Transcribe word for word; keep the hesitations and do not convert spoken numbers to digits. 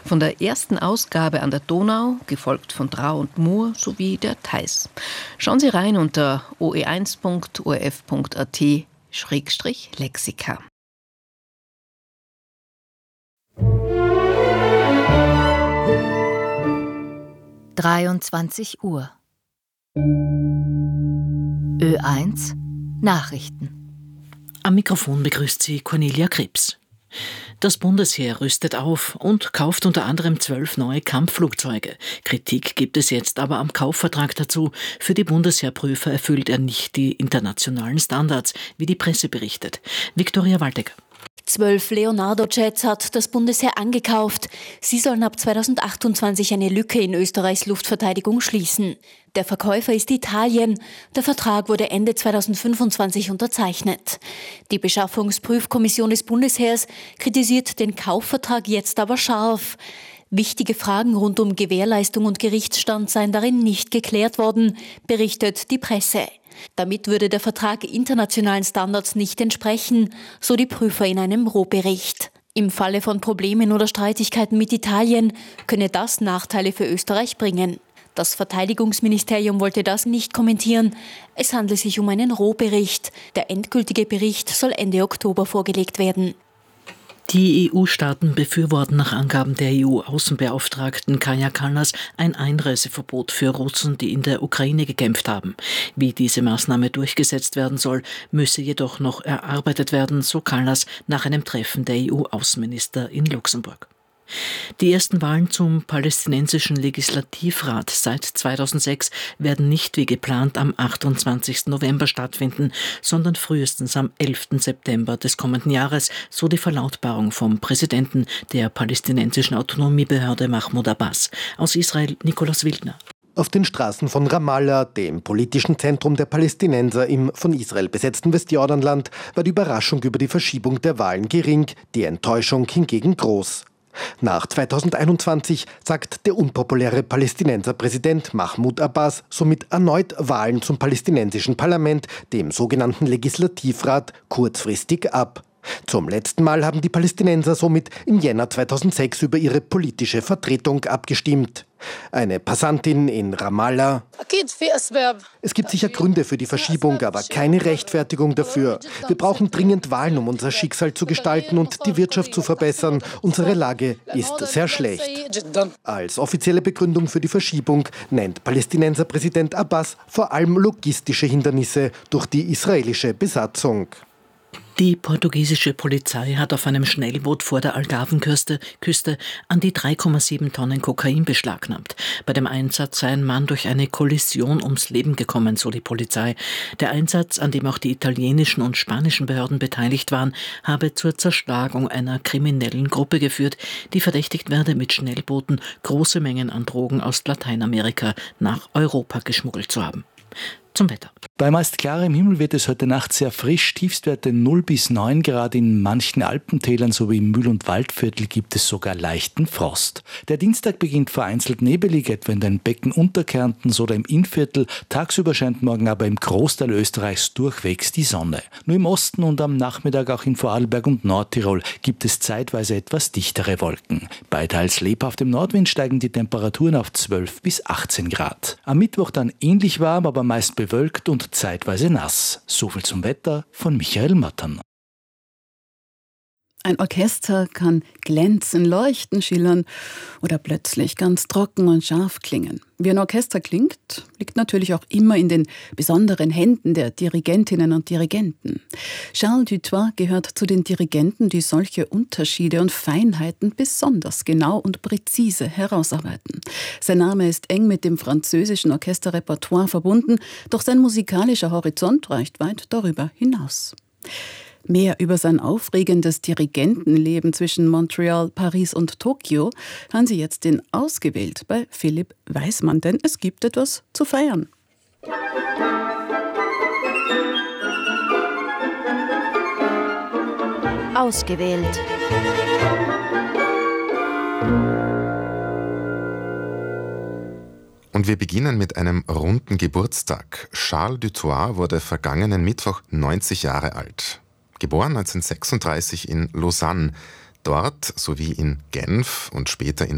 von der ersten Ausgabe an der Donau, gefolgt von Drau und Mur sowie der Theiß. Schauen Sie rein unter o e eins punkt o r f punkt a t Schrägstrich Lexika. dreiundzwanzig Uhr. Ö eins Nachrichten. Am Mikrofon begrüßt Sie Cornelia Krebs. Das Bundesheer rüstet auf und kauft unter anderem zwölf neue Kampfflugzeuge. Kritik gibt es jetzt aber am Kaufvertrag dazu. Für die Bundesheerprüfer erfüllt er nicht die internationalen Standards, wie die Presse berichtet. Viktoria Waldecker. Zwölf Leonardo-Jets hat das Bundesheer angekauft. Sie sollen ab zweitausendachtundzwanzig eine Lücke in Österreichs Luftverteidigung schließen. Der Verkäufer ist Italien. Der Vertrag wurde Ende zweitausendfünfundzwanzig unterzeichnet. Die Beschaffungsprüfkommission des Bundesheers kritisiert den Kaufvertrag jetzt aber scharf. Wichtige Fragen rund um Gewährleistung und Gerichtsstand seien darin nicht geklärt worden, berichtet die Presse. Damit würde der Vertrag internationalen Standards nicht entsprechen, so die Prüfer in einem Rohbericht. Im Falle von Problemen oder Streitigkeiten mit Italien könne das Nachteile für Österreich bringen. Das Verteidigungsministerium wollte das nicht kommentieren. Es handle sich um einen Rohbericht. Der endgültige Bericht soll Ende Oktober vorgelegt werden. Die E U-Staaten befürworten nach Angaben der E U-Außenbeauftragten Kaja Kallas ein Einreiseverbot für Russen, die in der Ukraine gekämpft haben. Wie diese Maßnahme durchgesetzt werden soll, müsse jedoch noch erarbeitet werden, so Kallas nach einem Treffen der E U-Außenminister in Luxemburg. Die ersten Wahlen zum palästinensischen Legislativrat seit zweitausendsechs werden nicht wie geplant am achtundzwanzigsten November stattfinden, sondern frühestens am elften September des kommenden Jahres, so die Verlautbarung vom Präsidenten der palästinensischen Autonomiebehörde Mahmoud Abbas. Aus Israel Nikolaus Wildner. Auf den Straßen von Ramallah, dem politischen Zentrum der Palästinenser im von Israel besetzten Westjordanland, war die Überraschung über die Verschiebung der Wahlen gering, die Enttäuschung hingegen groß. Nach zweitausendeinundzwanzig sagt der unpopuläre Palästinenserpräsident Mahmoud Abbas somit erneut Wahlen zum palästinensischen Parlament, dem sogenannten Legislativrat, kurzfristig ab. Zum letzten Mal haben die Palästinenser somit im Jänner zweitausendsechs über ihre politische Vertretung abgestimmt. Eine Passantin in Ramallah: Es gibt sicher Gründe für die Verschiebung, aber keine Rechtfertigung dafür. Wir brauchen dringend Wahlen, um unser Schicksal zu gestalten und die Wirtschaft zu verbessern. Unsere Lage ist sehr schlecht. Als offizielle Begründung für die Verschiebung nennt Palästinenserpräsident Abbas vor allem logistische Hindernisse durch die israelische Besatzung. Die portugiesische Polizei hat auf einem Schnellboot vor der Algarvenküste Küste an die drei Komma sieben Tonnen Kokain beschlagnahmt. Bei dem Einsatz sei ein Mann durch eine Kollision ums Leben gekommen, so die Polizei. Der Einsatz, an dem auch die italienischen und spanischen Behörden beteiligt waren, habe zur Zerschlagung einer kriminellen Gruppe geführt, die verdächtigt werde, mit Schnellbooten große Mengen an Drogen aus Lateinamerika nach Europa geschmuggelt zu haben. Zum Wetter. Bei meist klarem Himmel wird es heute Nacht sehr frisch. Tiefstwerte null bis neun Grad. In manchen Alpentälern sowie im Mühl- und Waldviertel gibt es sogar leichten Frost. Der Dienstag beginnt vereinzelt nebelig, etwa in den Becken Unterkärntens oder im Innviertel. Tagsüber scheint morgen aber im Großteil Österreichs durchwegs die Sonne. Nur im Osten und am Nachmittag auch in Vorarlberg und Nordtirol gibt es zeitweise etwas dichtere Wolken. Bei teils lebhaftem Nordwind steigen die Temperaturen auf zwölf bis achtzehn Grad. Am Mittwoch dann ähnlich warm, aber meist bewölkt und zeitweise nass. Soviel zum Wetter von Michael Mattern. Ein Orchester kann glänzen, leuchten, schillern oder plötzlich ganz trocken und scharf klingen. Wie ein Orchester klingt, liegt natürlich auch immer in den besonderen Händen der Dirigentinnen und Dirigenten. Charles Dutoit gehört zu den Dirigenten, die solche Unterschiede und Feinheiten besonders genau und präzise herausarbeiten. Sein Name ist eng mit dem französischen Orchesterrepertoire verbunden, doch sein musikalischer Horizont reicht weit darüber hinaus. Mehr über sein aufregendes Dirigentenleben zwischen Montreal, Paris und Tokio hören Sie jetzt in Ausgewählt bei Philipp Weismann, denn es gibt etwas zu feiern. Ausgewählt. Und wir beginnen mit einem runden Geburtstag. Charles Dutoit wurde vergangenen Mittwoch neunzig Jahre alt. Geboren neunzehnhundertsechsunddreißig in Lausanne. Dort sowie in Genf und später in